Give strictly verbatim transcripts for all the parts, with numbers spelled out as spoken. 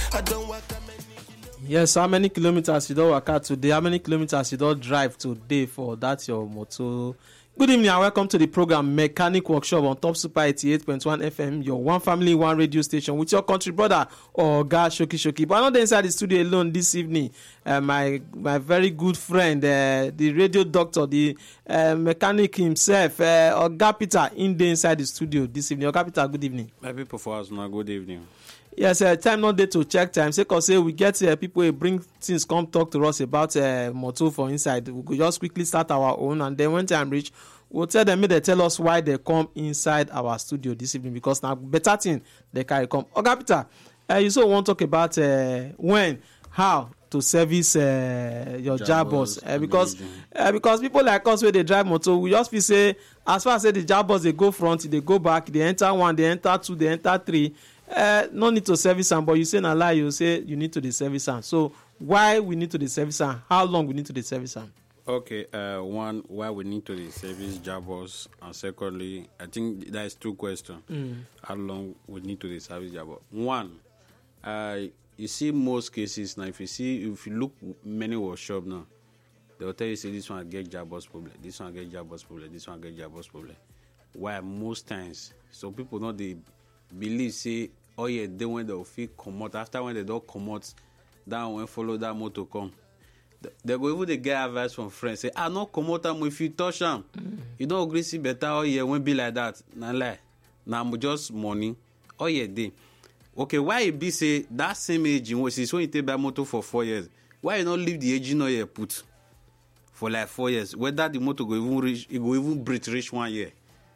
I don't work that many. Yes, how many kilometers you don't work out today? How many kilometers you don't drive today for that your motor? Good evening and welcome to the program Mechanic Workshop on Top Super eighty-eight point one F M, your one family, one radio station with your country brother or guy Shoki Shoki. But I'm not inside the studio alone this evening. Uh, my my very good friend, uh, the radio doctor, the uh, mechanic himself, uh, Oga Peter, in the inside the studio this evening. Oga Peter, good evening. My people for us now, good evening. Yes, uh, time not there to check time. Say, cause say we get uh, people who bring things come talk to us about uh, motor for inside. We could just quickly start our own, and then when time reach, we'll tell them. They tell us why they come inside our studio this evening because now better thing they carry come. Oga Peter, uh, you so want to talk about uh, when, how to service uh, your Jabos uh, because uh, because people like us where they drive motor, we just feel say as far as say the Jabos they go front, they go back, they enter one, they enter two, they enter three. Uh, no need to service am, but you say na lie, you say you need to the service am. So why we need to the service am? How long we need to the service am? Okay, uh, one, why we need to the service Jabos, and secondly, I think there is two questions. Mm. How long we need to the service Jabos? One, uh, you see most cases now. If you see, if you look many workshop now, they will tell you say this one get Jabos problem, this one get Jabos problem, this one get Jabos problem. Why most times, so people know they believe say. Oh yeah, they when they feel come out after when they don't come out, that when follow that motor come, they go even they get advice from friends say, ah no come out am if you touch am, mm-hmm. You don't agree see better. Oh yeah, when be like that, na lie, na just money. Oh yeah, they okay. Why it be say that same engine which is when you take buy motor for four years, why you not leave the engine oil put for like four years? Whether the motor go even reach, it go even breathe reach one year.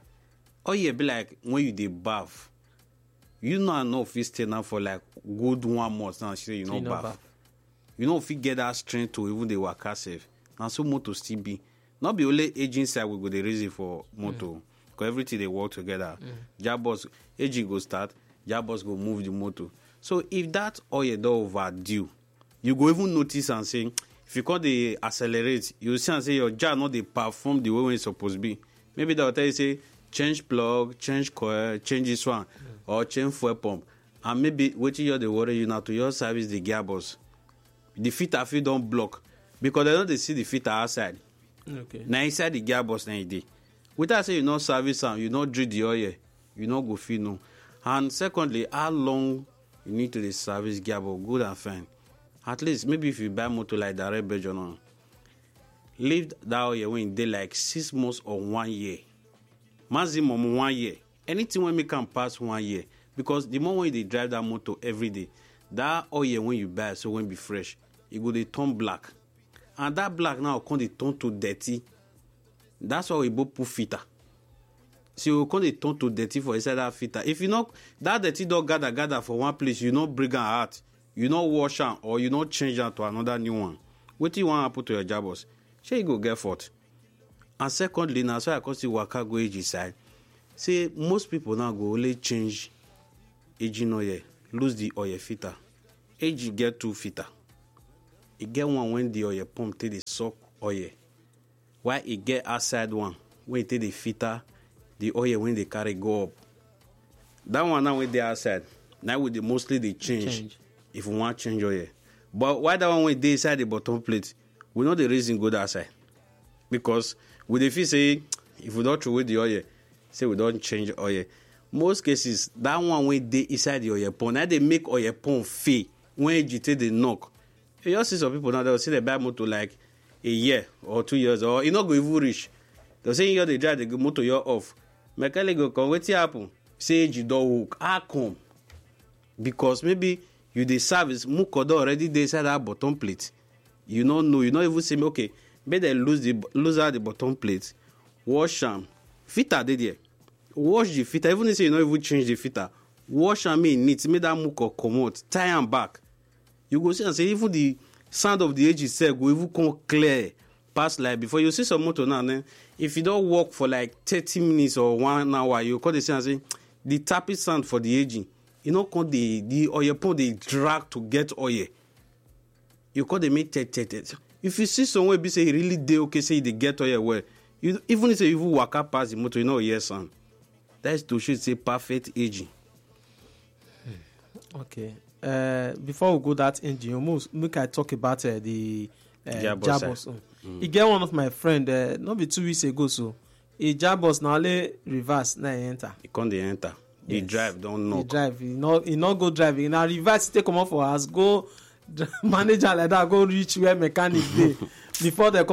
Oh yeah, be like when you dey bath. You know know if you stay now for like good one month now, say you know bath. You know if you get that strength to even the worker safe. Now so motor still be. Not be only aging side we go the reason for motor. Mm. Because everything they work together. Mm. Jabos, aging go start, Jabos go move the motor. So if that oil don't overdue, you go even notice and say, if you can't they accelerate, you see and say your jar not they perform the way it's supposed to be. Maybe they'll tell you say, change plug, change coil, change this one. Mm. Or change fuel pump, and maybe waiting you they worry you now to your service the gearbox. The filter feel don't block because they don't they see the filter outside. Okay. Now inside the gearbox now day. Without say you not service them, you not drill the oil, you not go feel no. And secondly, how long you need to the service gearbox, good and fine. At least maybe if you buy motor like that red badge on, leave that oil when they like six months or one year, maximum one year. Anything when we can pass one year, because the more when they drive that motor every day, that oil when you buy so when be fresh, it go they turn black, and that black now can they turn to dirty. That's why we both put filter. So we can they turn to dirty for inside that filter. If you know that dirty don't gather gather for one place, you not bring it out, you not wash it or you not change it to another new one. What do you want to put to your Jabos? Sure you go get fault. And secondly, now so I can see waka go age side. Say most people now go only change engine oil, lose the oil filter. Age get two filter. It get one when the oil pump take the suck oil. Why it get outside one when it take the filter, the oil when they carry go up. That one now when they outside, now with the mostly they change, change. If we want change oil. But why that one when they inside the bottom plate, we know the reason go that side. Because with the feel say if we don't throw away the oil, say we don't change oil. Most cases, that one when they inside the oil pump, now they make oil pump fail when you take the knock. You just see some people now, they'll see they buy motor like a year or two years, or you not go even reach. They'll say you they drive the motor you're off. Mechanic go come, what's happen? Say you don't hook. How come? Because maybe you the service, Mukodo already they inside that bottom plate. You don't know, you not even say, okay, maybe they lose the lose out the bottom plate, wash them. Filter they there. Wash the filter. Even if you not even change the filter, wash and make neat. Make that muco come out. Tie and back. You go see and say even the sound of the edge itself go even come clear past like before. You see some motor now. Then if you don't work for like thirty minutes or one hour, you call the sound and say the tapping sound for the aging. You know, call the the oil pump they drag to get oil. You call the make tet tet. If you see someone be say really they okay say they get oil well. You, even if you even walk up past the motor, you know, yes, son. That's to show say perfect aging. Okay. uh, before we go that engine, almost make I talk about uh, the uh, Gearbox, Gearbox. eh? Mm. He get one of my friend, uh, not be two weeks ago, so he Gearbox now only reverse now he enter. He come dey enter. He Yes. drive, don't He knock. drive, he not he not go drive. He now reverse, take come off for us, go manager like that, go reach where mechanic dey before they come.